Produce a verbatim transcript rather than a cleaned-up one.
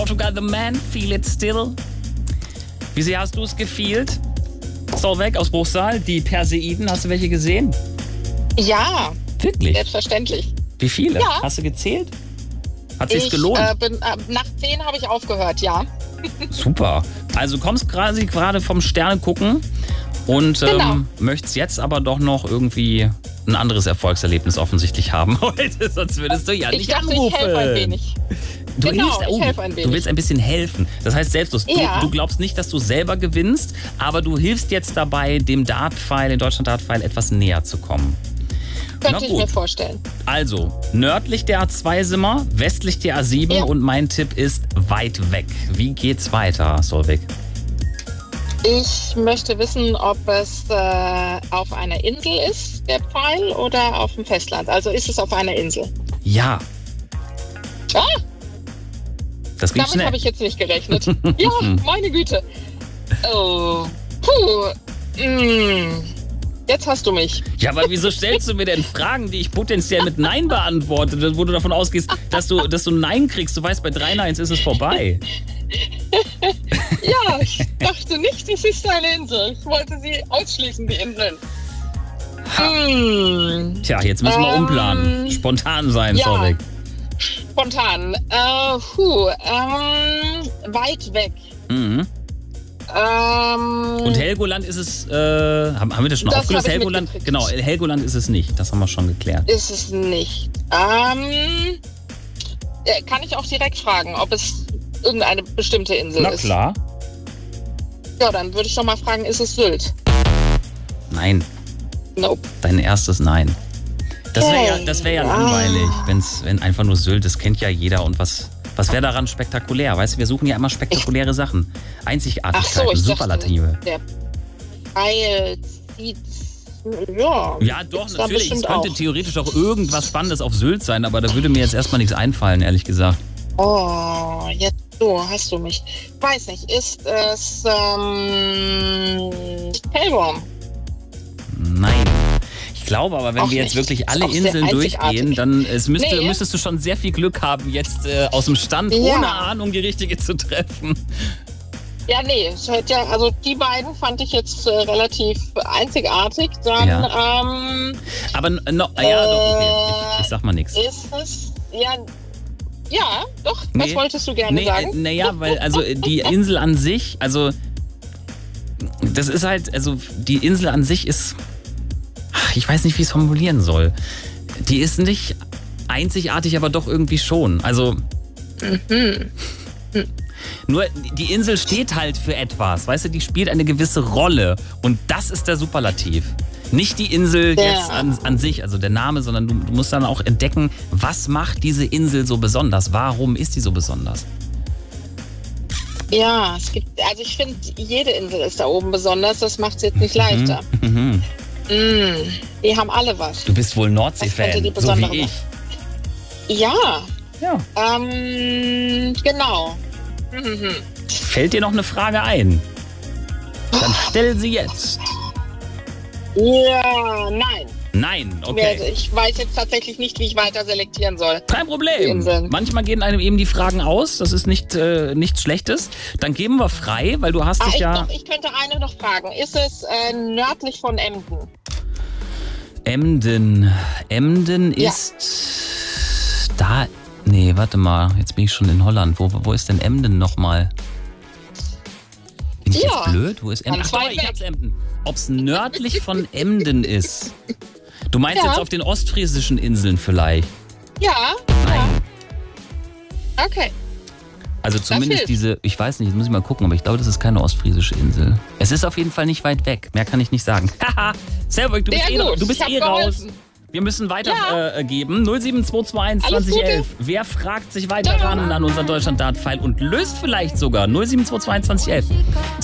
Portugal, The Man, Feel It Still. Wie sehr hast du es gefühlt? Solveig aus Bruchsal, die Perseiden, hast du welche gesehen? Ja. Wirklich? Selbstverständlich. Wie viele? Ja. Hast du gezählt? Hat sich's Ich gelohnt? äh, bin, äh, nach zehn habe ich aufgehört, ja. Super. Also kommst quasi gerade vom Sterne gucken und ähm, Genau. möchtest jetzt aber doch noch irgendwie ein anderes Erfolgserlebnis offensichtlich haben heute, sonst würdest du ja Ich nicht dachte, anrufen. ich helfe ein wenig. Du, Genau, hilfst, ich oh, helfe ein du wenig. willst ein bisschen helfen. Das heißt selbstlos. Ja. Du, du glaubst nicht, dass du selber gewinnst, aber du hilfst jetzt dabei, dem Dartpfeil, den Deutschland Dartpfeil, etwas näher zu kommen. Könnte Na ich gut. mir vorstellen. Also, nördlich der A zwei sind wir, westlich der A sieben Ja. und mein Tipp ist weit weg. Wie geht's weiter, Solveig? Ich möchte wissen, ob es äh, auf einer Insel ist, der Pfeil, oder auf dem Festland. Also ist es auf einer Insel? Ja, Ah, das ging damit schnell. habe ich jetzt nicht gerechnet. Ja, meine Güte. Oh, puh. Mm. Jetzt hast du mich. Ja, aber wieso stellst du mir denn Fragen, die ich potenziell mit Nein beantworte, wo du davon ausgehst, dass du, dass du Nein kriegst? Du weißt, bei drei Neins ist es vorbei. Ja, ich dachte nicht, es ist eine Insel. Ich wollte sie ausschließen, die Inseln. Hm. Tja, jetzt müssen wir Ähm, umplanen. Spontan sein, ja. Solveig. Spontan. Äh, puh, ähm, weit weg. Mhm. Ähm, Und Helgoland ist es, äh, haben, haben wir das schon Das aufgelöst? habe ich Helgoland? mitgekriegt. Genau, Helgoland ist es nicht. Das haben wir schon geklärt. ist es nicht. Ähm, äh, kann ich auch direkt fragen, ob es irgendeine bestimmte Insel Na ist? klar. Ja, dann würde ich doch mal fragen, ist es Sylt? Nein, Nope. dein erstes Nein. Das wäre ja, Hey. das wär ja Ah. langweilig, wenn's, wenn einfach nur Sylt, das kennt ja jeder. Und was, was wäre daran spektakulär? Weißt du, wir suchen ja immer spektakuläre Sachen. Ach Einzigartigkeiten, so, ich Superlative. dachte, der Pfeil zieht... Ja, Ja, doch, gibt's da natürlich. Es bestimmt könnte auch. theoretisch auch irgendwas Spannendes auf Sylt sein, aber da würde mir jetzt erstmal nichts einfallen, ehrlich gesagt. Oh, jetzt so, hast du mich. Weiß nicht, ist es ähm, Hellworm? Nein. Ich glaube aber, wenn Auch wir jetzt nicht. wirklich Ist alle auch sehr Inseln durchgehen, einzigartig. dann es müsste, Nee. müsstest du schon sehr viel Glück haben, jetzt äh, aus dem Stand, Ja. ohne Ahnung, die richtige zu treffen. Ja, nee, es hätte ja, also die beiden fand ich jetzt äh, relativ einzigartig. Dann ähm, Aber n- no, ah, ja, doch, okay. Ich, ich sag mal nichts. ist es, ja, ja, doch, Nee. was wolltest du gerne Nee, äh, sagen? naja, weil also äh, die Insel an sich, also das ist halt, also die Insel an sich ist, ach, ich weiß nicht, wie ich es formulieren soll. Die ist nicht einzigartig, aber doch irgendwie schon. Also Mhm. nur die Insel steht halt für etwas, weißt du, die spielt eine gewisse Rolle und das ist der Superlativ. Nicht die Insel Ja. jetzt an, an sich, also der Name, sondern du, du musst dann auch entdecken, was macht diese Insel so besonders? Warum ist die so besonders? Ja, es gibt, also ich finde, jede Insel ist da oben besonders, das macht es jetzt nicht leichter. Mhm. Mm, die haben alle was. Du bist wohl Was könnte Nordsee-Fan, die so besondere wie ich. Ja, Ja. ähm, genau. Mhm. Fällt dir noch eine Frage ein? Dann stell sie jetzt. Ja, nein. Nein, Also okay. ich weiß jetzt tatsächlich nicht, wie ich weiter selektieren soll. Kein Die Problem. Inseln. Manchmal gehen einem eben die Fragen aus. Das ist nicht, äh, nichts Schlechtes. Dann geben wir frei, weil du hast Ah, dich ich, ja... doch, ich könnte eine noch fragen. Ist es äh, nördlich von Emden? Emden. Emden Ja. ist... Da... Nee, warte mal. Jetzt bin ich schon in Holland. Wo, wo ist denn Emden nochmal? Bin ich Ja, jetzt blöd? Wo ist Emden? ganz Ach, doch, weit ich weg. hab's Emden. Ob's nördlich von Emden ist. Du meinst Ja. jetzt auf den ostfriesischen Inseln vielleicht? Ja. Nein. Ja. Okay. Also zumindest hilft. diese, ich weiß nicht, jetzt muss ich mal gucken, aber ich glaube, das ist keine ostfriesische Insel. Es ist auf jeden Fall nicht weit weg. Mehr kann ich nicht sagen. Haha, Servus, du bist, Sehr eh, gut. du bist Ich hab eh raus. geholfen. Wir müssen weiter Ja. äh, geben. null sieben zwei zwei eins Alles zwanzig elf. Gute. Wer fragt sich weiter Ja. ran an unseren Deutschland-Dart-Pfeil und löst vielleicht sogar null sieben zwei zwei eins zwanzig elf.